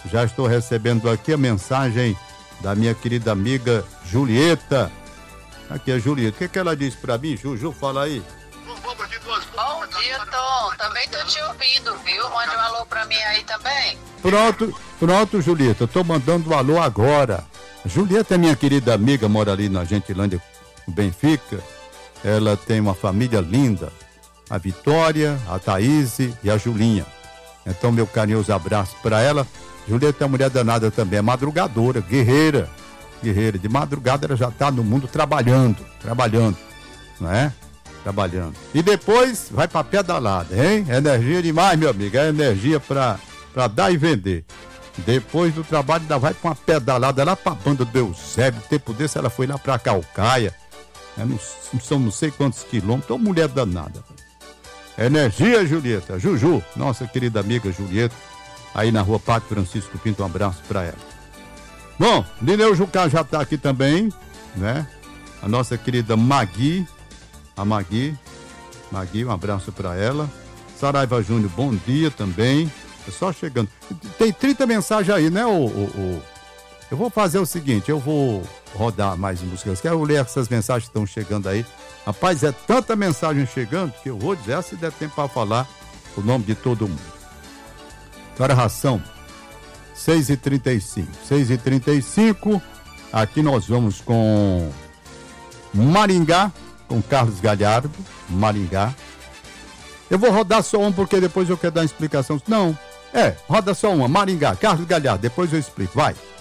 Já estou recebendo aqui a mensagem da minha querida amiga Julieta. Aqui é a Julieta. O que ela disse pra mim, Juju? Fala aí. Bom dia, Tom. Também tô te ouvindo, viu? Mande um alô pra mim aí também. Pronto, Julieta. Eu tô mandando um alô agora. A Julieta é minha querida amiga, mora ali na Gentilândia, no Benfica. Ela tem uma família linda. A Vitória, a Thaís e a Julinha. Então, meu carinhoso abraço pra ela. Julieta é uma mulher danada também, é madrugadora, guerreira. De madrugada ela já tá no mundo trabalhando, não é? Trabalhando. E depois vai pra pedalada, hein? Energia demais, meu amigo, é energia pra dar e vender. Depois do trabalho ainda vai pra uma pedalada lá pra banda do Eusébio. Tempo desse ela foi lá pra Calcaia. São não sei quantos quilômetros, uma mulher danada. Energia, Julieta. Juju, nossa querida amiga Julieta, aí na rua Padre Francisco Pinto, um abraço pra ela. Bom, Lineu Jucá já tá aqui também, né? A nossa querida Magui, um abraço pra ela. Saraiva Júnior, bom dia também. É só chegando. Tem 30 mensagens aí, né? Eu vou fazer o seguinte, eu vou rodar mais músicas. Quero ler essas mensagens que estão chegando aí. Rapaz, é tanta mensagem chegando que eu vou dizer, se der tempo para falar o nome de todo mundo. Agora, ração, 6h35. Aqui nós vamos com Maringá, com Carlos Galhardo, Maringá. Eu vou rodar só um porque depois eu quero dar uma explicação. Não, roda só uma, Maringá, Carlos Galhardo, depois eu explico, vai.